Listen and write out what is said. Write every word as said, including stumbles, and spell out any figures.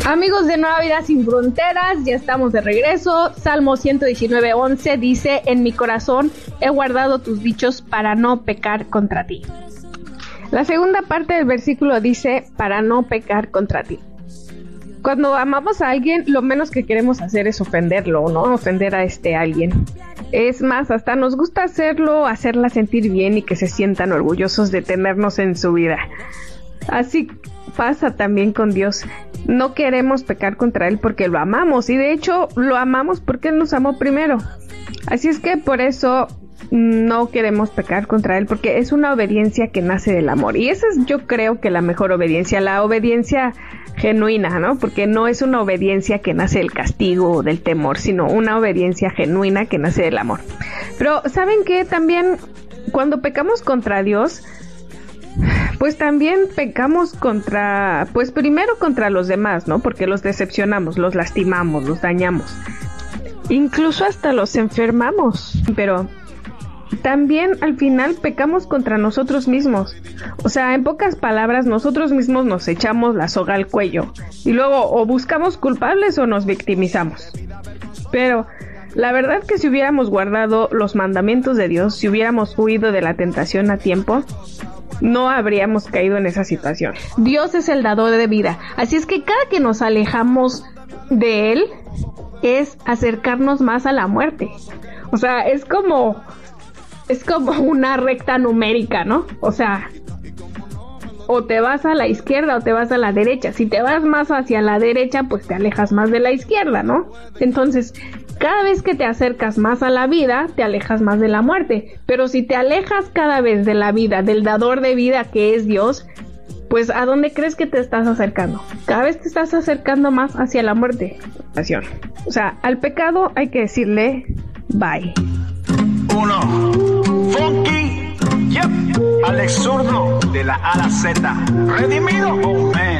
Amigos de Nueva Vida Sin Fronteras, ya estamos de regreso. Salmo ciento diecinueve, once dice: en mi corazón he guardado tus dichos para no pecar contra ti. La segunda parte del versículo dice: para no pecar contra ti. Cuando amamos a alguien, lo menos que queremos hacer es ofenderlo, ¿no? Ofender a este alguien. Es más, hasta nos gusta hacerlo, hacerla sentir bien y que se sientan orgullosos de tenernos en su vida. Así pasa también con Dios. No queremos pecar contra Él porque lo amamos, y de hecho lo amamos porque Él nos amó primero. Así es que por eso no queremos pecar contra Él, porque es una obediencia que nace del amor. Y esa es, yo creo, que la mejor obediencia, la obediencia genuina, ¿no? Porque no es una obediencia que nace del castigo o del temor, sino una obediencia genuina que nace del amor. Pero ¿saben qué? También cuando pecamos contra Dios, pues también pecamos contra, pues primero contra los demás, ¿no? Porque los decepcionamos, los lastimamos, los dañamos. Incluso hasta los enfermamos. Pero también al final pecamos contra nosotros mismos. O sea, en pocas palabras, nosotros mismos nos echamos la soga al cuello. Y luego o buscamos culpables o nos victimizamos. Pero la verdad que si hubiéramos guardado los mandamientos de Dios, si hubiéramos huido de la tentación a tiempo, no habríamos caído en esa situación. Dios es el dador de vida, así es que cada que nos alejamos de Él es acercarnos más a la muerte. O sea, es como es como una recta numérica, ¿no? O sea, o te vas a la izquierda o te vas a la derecha. Si te vas más hacia la derecha, pues te alejas más de la izquierda, ¿no? Entonces, cada vez que te acercas más a la vida, te alejas más de la muerte. Pero si te alejas cada vez de la vida, del dador de vida que es Dios, pues ¿a dónde crees que te estás acercando? Cada vez te estás acercando más hacia la muerte. O sea, al pecado hay que decirle bye. Uno, Funky, yep, Alex Zurdo, de la A a la Z, redimido, oh man.